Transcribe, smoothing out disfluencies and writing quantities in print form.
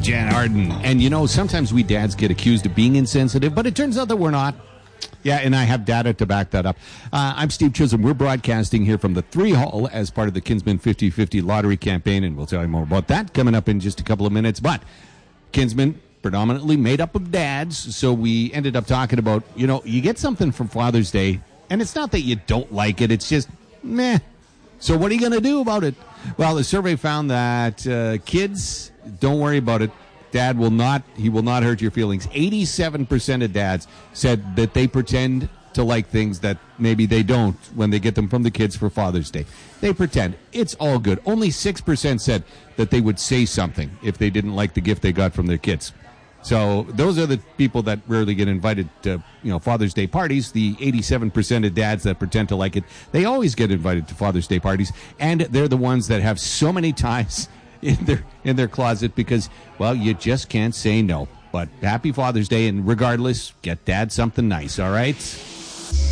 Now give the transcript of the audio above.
Jan Arden. And, you know, sometimes we dads get accused of being insensitive, but it turns out that we're not. Yeah, and I have data to back that up. I'm Steve Chisholm. We're broadcasting here from the 3 Hall as part of the Kinsman 50/50 lottery campaign, and we'll tell you more about that coming up in just a couple of minutes. But Kinsman, predominantly made up of dads, so we ended up talking about, you know, you get something from Father's Day, and it's not that you don't like it, it's just meh. So what are you going to do about it? Well, the survey found that kids, don't worry about it. Dad will not hurt your feelings. 87% of dads said that they pretend to like things that maybe they don't when they get them from the kids for Father's Day. They pretend. It's all good. Only 6% said that they would say something if they didn't like the gift they got from their kids. So those are the people that rarely get invited to, you know, Father's Day parties. The 87% of dads that pretend to like it, they always get invited to Father's Day parties, and they're the ones that have so many ties in their closet because, well, you just can't say no. But happy Father's Day, and regardless, get Dad something nice, all right?